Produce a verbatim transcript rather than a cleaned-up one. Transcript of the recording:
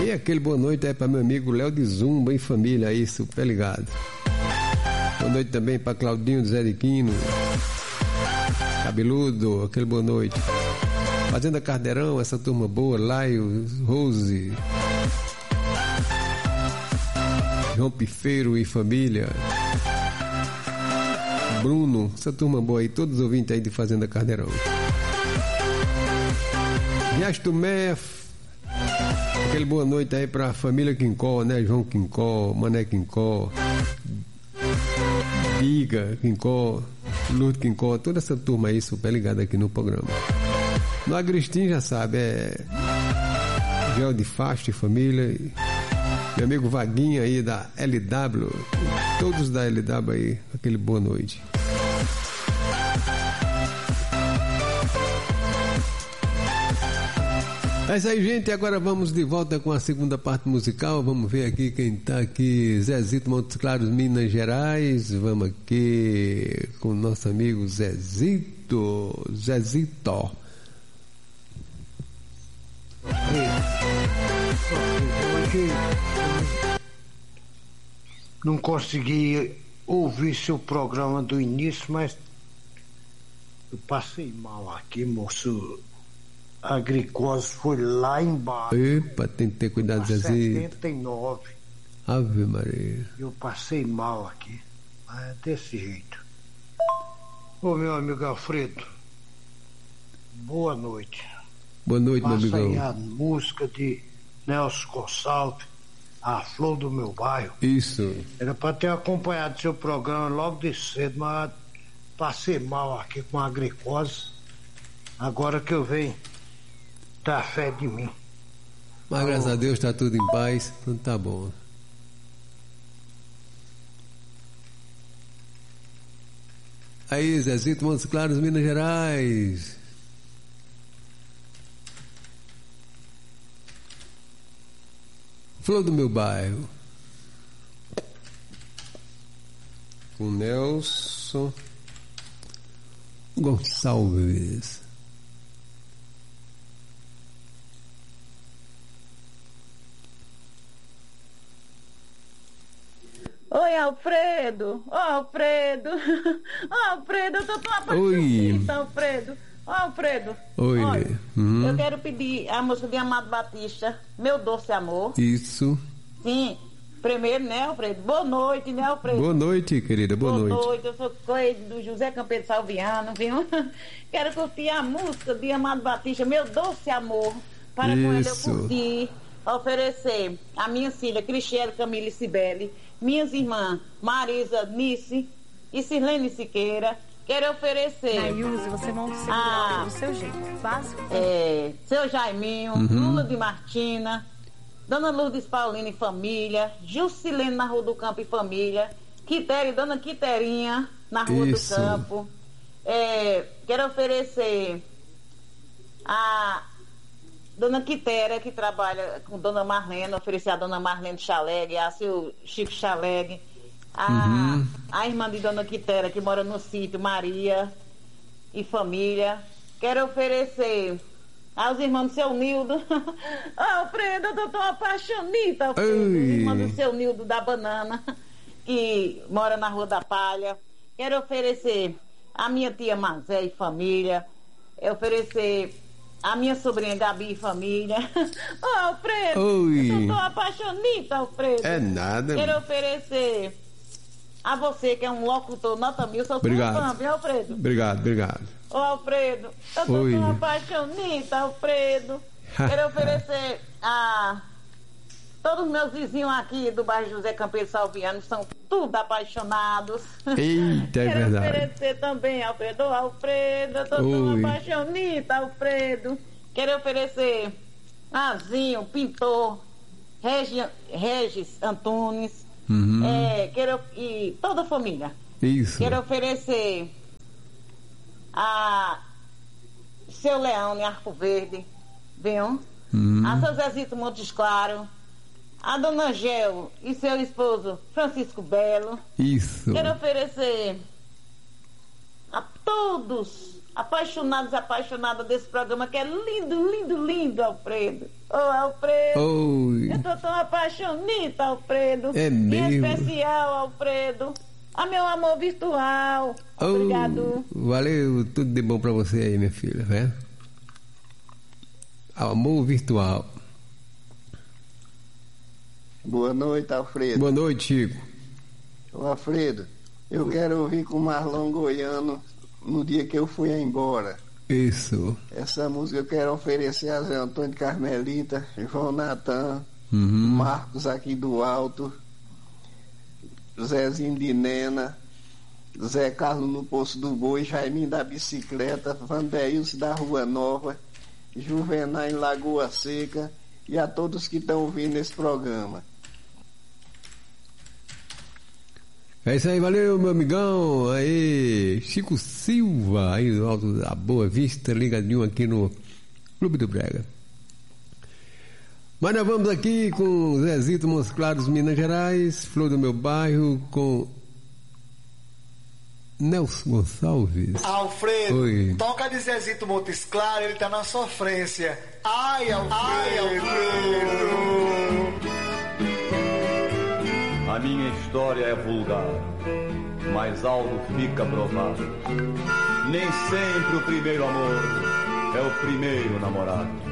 E aquele boa noite é para meu amigo Léo de Zumba em família aí, super ligado. Boa noite também para Claudinho do Zé de Quino, Cabeludo, aquele boa noite. Fazenda Carneirão, essa turma boa, Laio, Rose, João Pifeiro e família, Bruno, essa turma boa aí, todos os ouvintes aí de Fazenda Carneirão. Riacho Tomé, aquele boa noite aí pra família Quincó, né? João Quincó, Mané Quincó, Biga Quincó, Lourdes Quincó, toda essa turma aí super ligada aqui no programa. No Agristim já sabe, é Gel de Fast família, meu amigo Vaguinho aí da L W, todos da L W aí, aquele boa noite. É isso aí, gente. Agora vamos de volta com a segunda parte musical. Vamos ver aqui quem tá aqui. Zezito, Montes Claros, Minas Gerais. Vamos aqui com o nosso amigo Zezito. Zezito. Hoje não consegui ouvir seu programa do início, mas eu passei mal aqui, moço. A glicose foi lá embaixo. Epa, tem que ter cuidado, Zezito. setenta e nove. Ave Maria. Eu passei mal aqui. Mas é desse jeito. Ô, meu amigo Alfredo, boa noite. Boa noite, Passa meu amigão. aí a música de Nelson Gonçalves, A Flor do Meu Bairro. Isso. Era para ter acompanhado seu programa logo de cedo, mas passei mal aqui com a glicose. Agora que eu venho, tá fé de mim. Mas graças a Deus tá tudo em paz, tudo tá bom. Aí, Zezito, Montes Claros, Minas Gerais. Flor do Meu Bairro. Com Nelson Gonçalves. Oi, Alfredo. Ô, Alfredo. Ô, Alfredo, eu tô tão apaixonada, Alfredo. Ô, Alfredo. Oi. Olha, uhum. Eu quero pedir a música de Amado Batista, Meu Doce Amor. Isso. Sim. Primeiro, né, Alfredo? Boa noite, né, Alfredo? Boa noite, querida. Boa, Boa noite. noite. Eu sou Cleide do José Campeiro Salviano, viu? Quero curtir a música de Amado Batista, Meu Doce Amor. Para com ele eu curtir, oferecer a minha filha Cristiane Camila e Cibele, minhas irmãs Marisa, Nice e Sirlene Siqueira. Quero oferecer. Nayuse, você monta o seu a, do seu jeito, básico. É, seu Jaiminho, uhum. Lula de Martina, Dona Lourdes Paulina e família, Jusilene na Rua do Campo e família, Quitéria e Dona Quiterinha na Rua Isso. do Campo. É, quero oferecer a Dona Quitéria, que trabalha com Dona Marlene, oferecer a Dona Marlene Chaleg, a seu Chico Chaleg, a, uhum. a irmã de Dona Quitéria, que mora no sítio, Maria e família. Quero oferecer aos irmãos do seu Nildo. Alfredo, eu tô tão apaixonita, Alfredo. Irmã do seu Nildo da Banana, que mora na Rua da Palha. Quero oferecer a minha tia Mazé e família. Oferecer a minha sobrinha Gabi e família. Ô, Alfredo, Oi. eu tô tão apaixonita, Alfredo. É nada. Quero oferecer a você, que é um locutor nota mil. Sou Obrigado. fã, viu, Alfredo? Obrigado, obrigado. Ô, Alfredo, eu tô Oi. tão apaixonita, Alfredo. Quero oferecer a todos os meus vizinhos aqui do bairro José Campeiro Salviano, são tudo apaixonados. Eita, é Quero verdade. oferecer também, Alfredo. Ô, Alfredo, eu tô tão Oi. apaixonita, Alfredo. Quero oferecer Azinho, pintor, Regi, Regis Antunes, Uhum. é, quero, e toda a família. Isso. Quero oferecer a seu Leão em Arco Verde, viu? Uhum. A seu Zezito Montes Claro, a Dona Gel e seu esposo Francisco Belo. Isso. Quero oferecer a todos, apaixonados, apaixonada desse programa que é lindo, lindo, lindo, Alfredo. Ô, Alfredo, Oi. eu tô tão apaixonita, Alfredo. É Em mesmo? especial, Alfredo, a meu amor virtual. Obrigado. Oh, valeu, tudo de bom pra você aí, minha filha, né? Amor virtual. Boa noite, Alfredo. Boa noite, Chico. Ô, Alfredo, eu quero ouvir com o Marlon Goiano no dia que eu fui embora. Isso. Essa música eu quero oferecer a Zé Antônio de Carmelita, João Natan, Uhum. Marcos aqui do Alto, Zezinho de Nena, Zé Carlos no Poço do Boi, Jaiminho da Bicicleta, Vandeilson da Rua Nova, Juvenal em Lagoa Seca e a todos que estão ouvindo esse programa. É isso aí, valeu, meu amigão. Aí, Chico Silva, aí do Alto da Boa Vista, ligadinho aqui no Clube do Brega. Mas nós vamos aqui com Zezito Montes Claros, Minas Gerais, Flor do Meu Bairro, com Nelson Gonçalves. Alfredo, Oi. toca de Zezito Montes Claros, ele tá na sofrência. Ai, Alfredo. Ai, Alfredo. A minha história é vulgar, mas algo fica provado. Nem sempre o primeiro amor é o primeiro namorado.